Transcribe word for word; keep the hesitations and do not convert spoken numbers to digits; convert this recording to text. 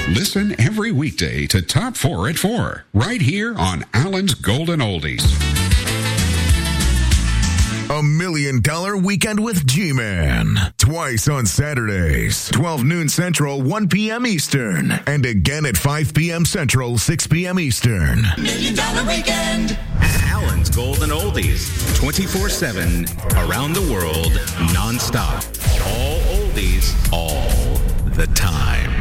Listen every weekday to Top four at four, right here on Allen's Golden Oldies. A Million Dollar Weekend with G-Man. Twice on Saturdays, twelve noon Central, one p.m. Eastern. And again at five p.m. Central, six p.m. Eastern. Million Dollar Weekend. Allen's Golden Oldies. twenty-four seven. Around the world. Non-stop. All oldies. All the time.